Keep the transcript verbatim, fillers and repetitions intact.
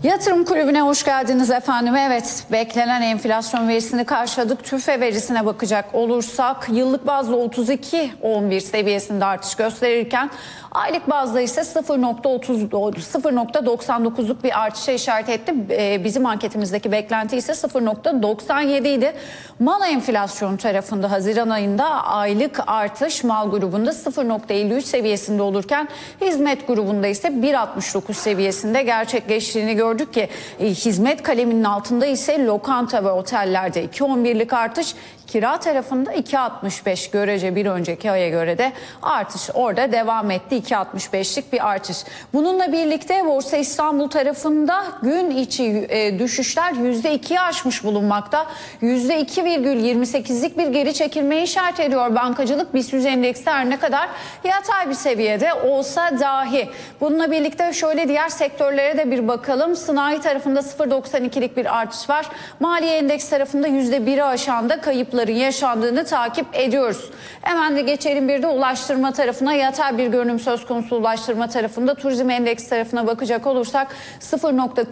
Yatırım Kulübü'ne hoş geldiniz efendim. Evet, beklenen enflasyon verisini karşıladık. TÜFE verisine bakacak olursak yıllık bazda otuz iki nokta on bir seviyesinde artış gösterirken aylık bazda ise sıfır nokta doksan dokuzluk bir artışa işaret etti. Bizim anketimizdeki beklenti ise sıfır nokta doksan yedi idi. Mal enflasyonu tarafında Haziran ayında aylık artış mal grubunda sıfır nokta elli üç seviyesinde olurken hizmet grubunda ise bir nokta altmış dokuz seviyesinde gerçekleştiğini gördük ki hizmet kaleminin altında ise lokanta ve otellerde iki nokta on birlik artış, kira tarafında iki nokta altmış beş, görece bir önceki aya göre de artış orada devam etti. iki nokta altmış beşlik bir artış. Bununla birlikte Borsa İstanbul tarafında gün içi düşüşler yüzde ikiyi aşmış bulunmakta. yüzde iki virgül yirmi sekizlik bir geri çekilmeye işaret ediyor bankacılık. BIST yüz endeksi her ne kadar yatay bir seviyede olsa dahi. Bununla birlikte şöyle diğer sektörlere de bir bakalım. Sanayi tarafında sıfır nokta doksan ikilik bir artış var. Maliye endeks tarafında yüzde biri aşan da kayıpların yaşandığını takip ediyoruz. Hemen de geçelim bir de ulaştırma tarafına. Yatay bir görünüm söz konusu ulaştırma tarafında. Turizm endeks tarafına bakacak olursak sıfır nokta